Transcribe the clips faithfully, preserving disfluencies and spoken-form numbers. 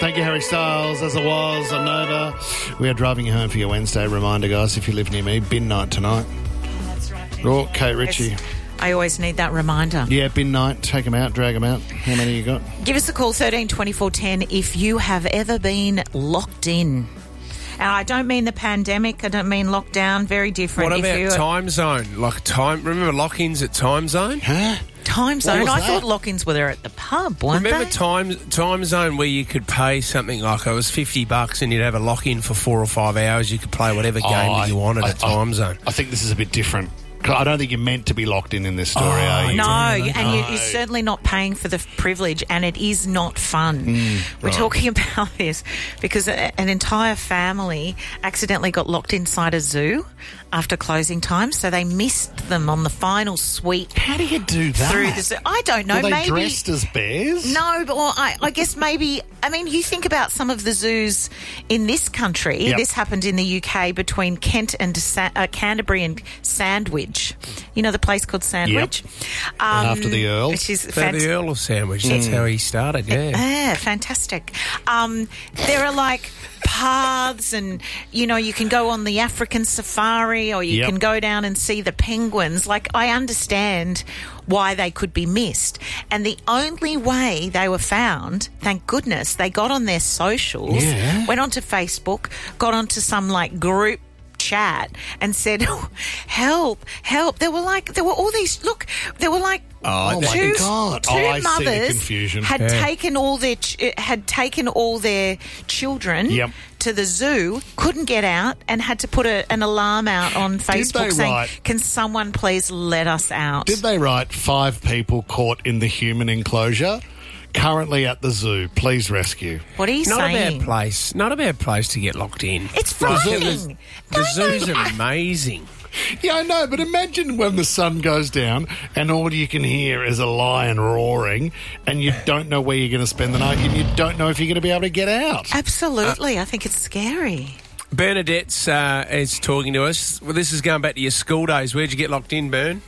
Thank you, Harry Styles, as it was on Nova. We are driving you home for your Wednesday. Reminder, guys, if you live near me, bin night tonight. That's right. Raw, Kate Ritchie. It's, I always need that reminder. Yeah, bin night. Take them out, drag them out. How many you got? Give us a call, thirteen twenty-four ten, if you have ever been locked in. And I don't mean the pandemic. I don't mean lockdown. Very different. What if about you time zone? Like time? Remember lock-ins at time zone? Huh? Time zone? was I that? thought lock-ins were there at the pub, weren't Remember they? time time zone where you could pay something like it was fifty bucks and you'd have a lock-in for four or five hours. You could play whatever game Oh, that you wanted I- at time I, zone. I think this is a bit different. I don't think you're meant to be locked in in this story, Oh, are you? No, and No. you, you're certainly not paying for the privilege, and it is not fun. Mm, We're right. talking about this because a, an entire family accidentally got locked inside a zoo after closing time, so they missed them on the final sweep. How do you do that? Through the zoo. I don't know. Were they maybe dressed as bears? No, but well, I, I guess maybe. I mean, you think about some of the zoos in this country. Yep. This happened in the U K between Kent and Sa- uh, Canterbury and Sandwich. You know the place called Sandwich. Um, After the Earl. which is So fantastic. the Earl of Sandwich, that's how he started, yeah. Yeah, fantastic. Um, there are like paths and, you know, you can go on the African safari or you Yep. can go down and see the penguins. Like, I understand why they could be missed. And the only way they were found, thank goodness, they got on their socials, Yeah. went onto Facebook, got onto some like group chat and said, oh, help, help. There were like, there were all these, look, there were like Oh, my two, God. two Oh, I see the mothers confusion. had Yeah. taken all their ch- had taken all their children Yep. to the zoo, couldn't get out, and had to put a, an alarm out on Facebook they saying, write- "Can someone please let us out?" Did they write five people caught in the human enclosure? Currently at the zoo. Please rescue. What are you Not a saying? bad place. Not a bad place to get locked in. It's The zoo frightening. is- No, The no, zoo's no. amazing. Yeah, I know, but imagine when the sun goes down and all you can hear is a lion roaring and you don't know where you're going to spend the night and you don't know if you're going to be able to get out. Absolutely, I think it's scary. Bernadette's uh, is talking to us. Well, this is going back to your school days. Where'd you get locked in, Bern?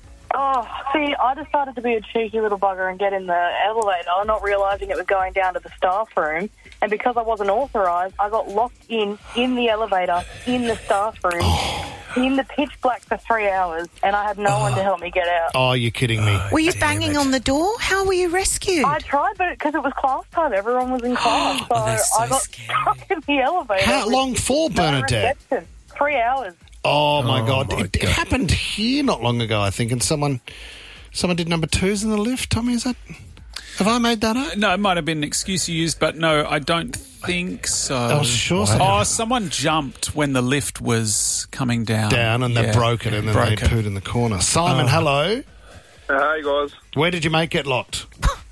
Oh, see, I decided to be a cheeky little bugger and get in the elevator, not realising it was going down to the staff room. And because I wasn't authorised, I got locked in, in the elevator, in the staff room, in the pitch black for three hours, and I had no one to help me get out. Oh, you're kidding me. Were you damn banging it. on the door? How were you rescued? I tried, but because it was class time, everyone was in class, so, Oh, that's so I got scary. stuck in the elevator. How with long for, no Bernadette? reception. Three hours. Oh, my Oh, God. my it, it God. happened here not long ago, I think, and someone someone did number twos in the lift. Tommy, is that... Have I made that up? No, it might have been an excuse you used, but no, I don't think so. Oh, sure. Oh, someone someone jumped when the lift was coming down. down and they Yeah. broke it and then Broke they it. pooed in the corner. Simon, Oh. hello. Hey guys. Where did your mate get locked?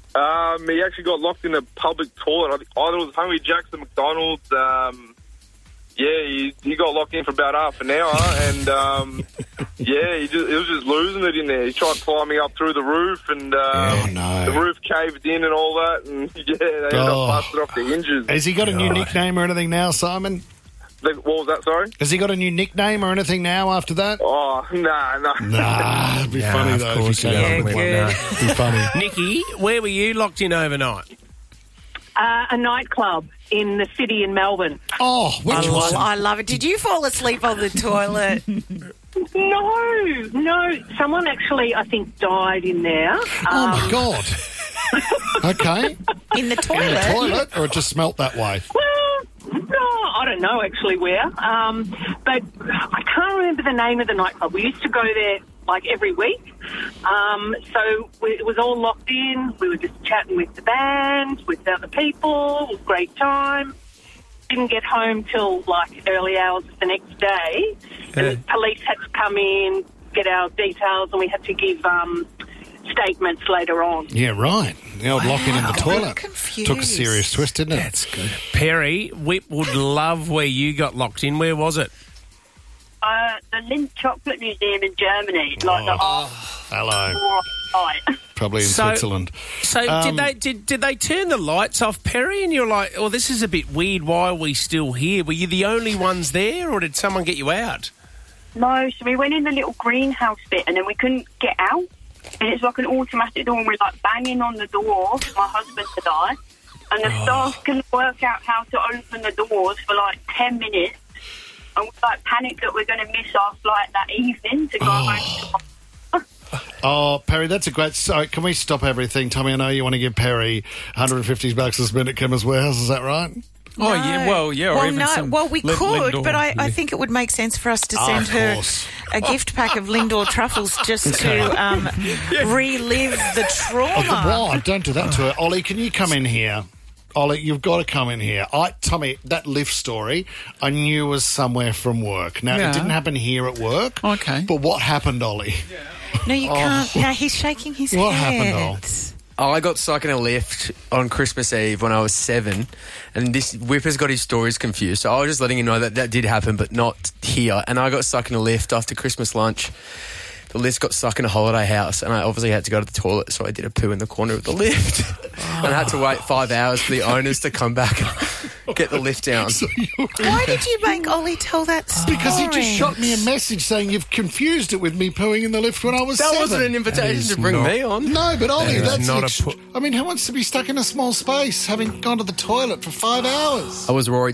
Um, he actually got locked in a public toilet. I think either it was Hungry Jack's or McDonald's. Um, yeah, he, he got locked in for about half an hour, and um, yeah, he, just, he was just losing it in there. He tried climbing up through the roof, and um, Oh, no. the roof caved in and all that, and yeah, they ended Oh. up busted off the hinges. Has he got a new nickname or anything now, Simon? The- what was that? Sorry. Has he got a new nickname or anything now after that? Oh, nah, nah. Nah, it'd be Nah, funny of though. course if he he came up doesn't. with Yeah, one. good. It'd be funny. Nikki, where were you locked in overnight? Uh, a nightclub in the city in Melbourne. Oh, which I, one? lo- I love it. Did you fall asleep on the toilet? No, no. Someone actually, I think, died in there. Oh Um, my God. Okay. In the In the toilet? toilet, or it just smelt that way? Well, no, I don't know actually where. Um, but I can't remember the name of the nightclub. We used to go there like every week. Um, so we, it was all locked in. We were just chatting with the band, with the other people. It was a great time. Didn't get home till like early hours of the next day. And Yeah. the police had to come in, get our details, and we had to give um, statements later on. Yeah, right. The old lock-in in the I'm toilet. confused. Took a serious twist, didn't it? That's good. Perry, Whip would love where you got locked in. Where was it? Uh, the Lindt Chocolate Museum in Germany, like the Oh. Hello. right. Probably in So- Switzerland. So Um, did they did did they turn the lights off, Perry? And you're like, oh, this is a bit weird. Why are we still here? Were you the only ones there, or did someone get you out? No, so we went in the little greenhouse bit and then we couldn't get out. And it's like an automatic door and we're like banging on the door for my husband to die. and the staff couldn't work out how to open the doors for like ten minutes. And we like panicked that we're going to miss our flight that evening to go home. Oh, Perry, that's a great... So, can we stop everything? Tommy, I know you want to give Perry one hundred fifty bucks a spin at Chemist Warehouse, is that right? Oh, yeah, well, yeah, or well, even no, some well, we Lin- could, Lindor. but I, I think it would make sense for us to Oh, send of her course. a gift pack of Lindor truffles just to um, relive the trauma. Oh, why? Don't do that to her. Ollie, can you come in here? Ollie, you've got to come in here. I, Tommy, that lift story, I knew was somewhere from work. Now, Yeah. it didn't happen here at work. Okay. But what happened, Ollie? No, you can't. No, he's shaking his What head. happened, Oh, I got stuck in a lift on Christmas Eve when I was seven, and this Whipper's got his stories confused. So I was just letting you know that that did happen, but not here. And I got stuck in a lift after Christmas lunch. The lift got stuck in a holiday house, and I obviously had to go to the toilet, so I did a poo in the corner of the lift. And I had to wait five hours for the owners to come back and get the lift down. So you- Why did you make Ollie tell that story? Because he just shot me a message saying you've confused it with me pooing in the lift when I was That seven. wasn't an That invitation is to bring not- me on. No, but Ollie, That is that's not a ext- pu- I mean, who wants to be stuck in a small space having gone to the toilet for five hours? I was Rory